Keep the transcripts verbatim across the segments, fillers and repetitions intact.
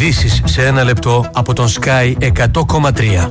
Ειδήσεις σε ένα λεπτό από τον Sky εκατό κόμμα τρία.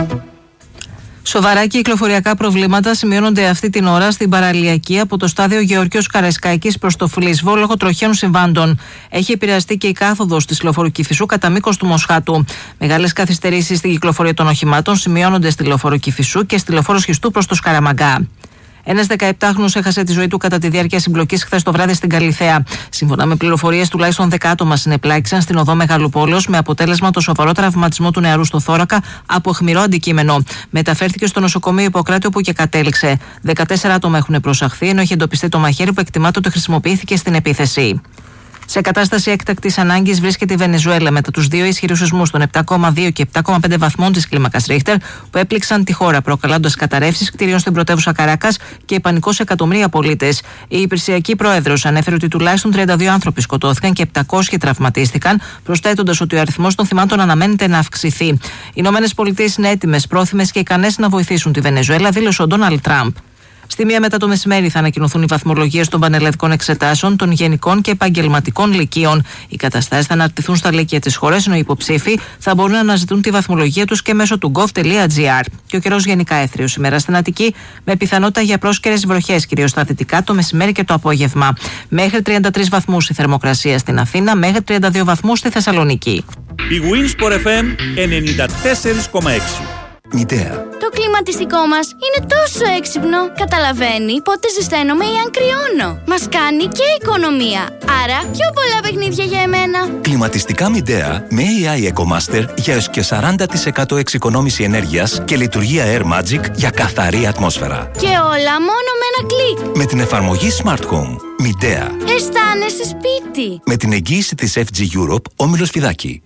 Σοβαρά κυκλοφοριακά προβλήματα σημειώνονται αυτή την ώρα στην παραλιακή από το στάδιο Γεωργίος Καραϊσκάκης προς το Φλίσβο λόγω τροχαίων συμβάντων. Έχει επηρεαστεί και η κάθοδος της λεωφορείου Κηφισού κατά μήκος του Μοσχάτου. Μεγάλες καθυστερήσεις στην κυκλοφορία των οχημάτων σημειώνονται στη λεωφορείο Κηφισού και στη λεωφορείο Σχιστού προς το Σκαραμαγκά. Ένας δεκαεπτάχρονος έχασε τη ζωή του κατά τη διάρκεια συμπλοκής χθες το βράδυ στην Καλιθέα. Σύμφωνα με πληροφορίες, τουλάχιστον δέκα άτομα συνεπλάκησαν στην οδό Μεγαλοπόλεως με αποτέλεσμα το σοβαρό τραυματισμό του νεαρού στο θώρακα από αιχμηρό αντικείμενο. Μεταφέρθηκε στο νοσοκομείο Ιπποκράτη όπου και κατέληξε. δεκατέσσερα άτομα έχουν προσαχθεί, ενώ έχει εντοπιστεί το μαχαίρι που εκτιμάται ότι χρησιμοποιήθηκε στην επίθεση. Σε κατάσταση έκτακτης ανάγκης βρίσκεται η Βενεζουέλα μετά τους δύο ισχυρούς σεισμούς των επτά κόμμα δύο και επτά κόμμα πέντε βαθμών της κλίμακας Ρίχτερ που έπληξαν τη χώρα, προκαλώντας καταρρεύσεις κτηρίων στην πρωτεύουσα Καράκας και πανικό σε εκατομμύρια πολίτες. Η υπηρεσιακή πρόεδρος ανέφερε ότι τουλάχιστον τριάντα δύο άνθρωποι σκοτώθηκαν και επτακόσιοι τραυματίστηκαν, προσθέτοντας ότι ο αριθμός των θυμάτων αναμένεται να αυξηθεί. Οι Ηνωμένες Πολιτείες είναι έτοιμες, πρόθυμες και ικανές να βοηθήσουν τη Βενεζουέλα, δήλωσε ο Ντόναλντ Τραμπ. Στη μία μετά το μεσημέρι θα ανακοινωθούν οι βαθμολογίες των πανελλαδικών εξετάσεων των γενικών και επαγγελματικών λυκείων. Οι καταστάσεις θα αναρτηθούν στα λύκεια της χώρας, ενώ οι υποψήφοι θα μπορούν να αναζητούν τη βαθμολογία τους και μέσω του gov τελεία gr. Και ο καιρός γενικά έθριος σήμερα στην Αττική, με πιθανότητα για πρόσκαιρες βροχές, κυρίως στα δυτικά, το μεσημέρι και το απόγευμα. Μέχρι τριάντα τρεις βαθμούς η θερμοκρασία στην Αθήνα, μέχρι τριάντα δύο βαθμούς στη Θεσσαλονίκη. Η Winsport εφ εμ ενενήντα τέσσερα κόμμα έξι. Μητέα. Το κλιματιστικό μας είναι τόσο έξυπνο. Καταλαβαίνει πότε ζεσταίνομαι ή αν κρυώνω. Μας κάνει και οικονομία. Άρα πιο πολλά παιχνίδια για εμένα. Κλιματιστικά Μητέα με έι άι EcoMaster για έως και σαράντα τοις εκατό εξοικονόμηση ενέργειας και λειτουργία Air Magic για καθαρή ατμόσφαιρα. Και όλα μόνο με ένα κλικ. Με την εφαρμογή Smart Home. Μητέα. Αισθάνεσαι σπίτι. Με την εγγύηση της εφ τζι Europe, Όμιλος Φιδάκη.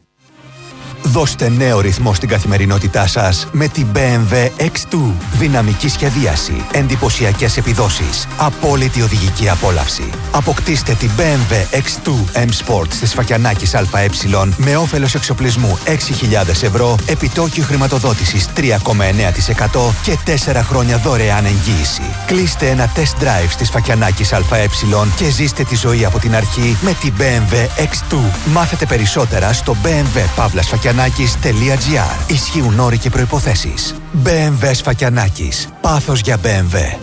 Δώστε νέο ρυθμό στην καθημερινότητά σας με την μπι εμ ντάμπλιου εξ δύο. Δυναμική σχεδίαση, εντυπωσιακές επιδόσεις, απόλυτη οδηγική απόλαυση. Αποκτήστε την μπι εμ ντάμπλιου εξ δύο M Sport στη Σφακιανάκης ΑΕ με όφελος εξοπλισμού έξι χιλιάδες ευρώ, επιτόκιο χρηματοδότησης τρία κόμμα εννέα τοις εκατό και τέσσερα χρόνια δωρεάν εγγύηση. Κλείστε ένα test drive στη Σφακιανάκης ΑΕ και ζήστε τη ζωή από την αρχή με την μπι εμ ντάμπλιου εξ δύο. Μάθετε περισσότερα στο μπι εμ ντάμπλιου παύλα σφακιανάκης τελεία τζι άρ. Ισχύουν όροι και προϋποθέσεις. μπι εμ ντάμπλιου Σφακιανάκης. Πάθος για μπι εμ ντάμπλιου.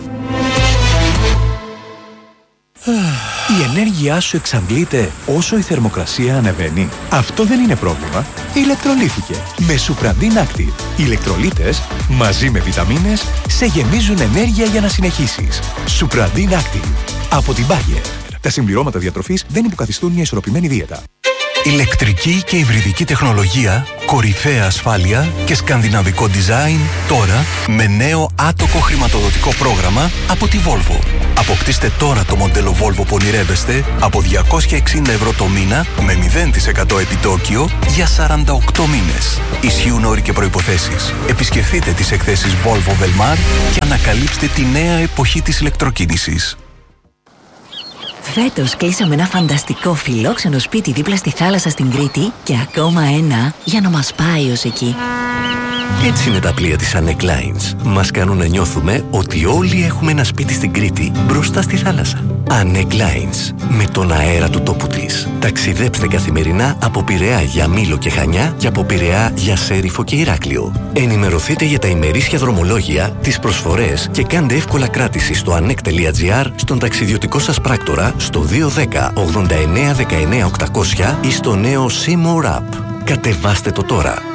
Η ενέργειά σου εξαντλείται όσο η θερμοκρασία ανεβαίνει. Αυτό δεν είναι πρόβλημα. Ηλεκτρολίθηκε με Supradin Active. Οι ηλεκτρολίτες μαζί με βιταμίνες σε γεμίζουν ενέργεια για να συνεχίσεις. Supradin Active από την Bayer. Τα συμπληρώματα διατροφής δεν υποκαθιστούν μια ισορροπημένη δίαιτα. Ηλεκτρική και υβριδική τεχνολογία, κορυφαία ασφάλεια και σκανδιναβικό design τώρα με νέο άτοκο χρηματοδοτικό πρόγραμμα από τη Volvo. Αποκτήστε τώρα το μοντέλο Volvo που ονειρεύεστε από διακόσια εξήντα ευρώ το μήνα με μηδέν τοις εκατό επιτόκιο για σαράντα οκτώ μήνες. Ισχύουν όροι και προϋποθέσεις. Επισκεφτείτε τις εκθέσεις Volvo Velmar και ανακαλύψτε τη νέα εποχή της ηλεκτροκίνησης. Φέτος κλείσαμε ένα φανταστικό φιλόξενο σπίτι δίπλα στη θάλασσα στην Κρήτη και ακόμα ένα για να μας πάει ως εκεί. Έτσι είναι τα πλοία της Anec Lines. Μας κάνουν να νιώθουμε ότι όλοι έχουμε ένα σπίτι στην Κρήτη μπροστά στη θάλασσα. Anec Lines. Με τον αέρα του τόπου της. Ταξιδέψτε καθημερινά από Πειραιά για Μήλο και Χανιά και από Πειραιά για Σέριφο και Ηράκλειο. Ενημερωθείτε για τα ημερήσια δρομολόγια, τις προσφορές και κάντε εύκολα κράτηση στο anec τελεία τζι άρ, στον ταξιδιωτικό σας πράκτορα, στο δύο ένα μηδέν ογδόντα εννέα δεκαεννέα οκτακόσια ή στο νέο Seymour App. Κατεβάστε το τώρα.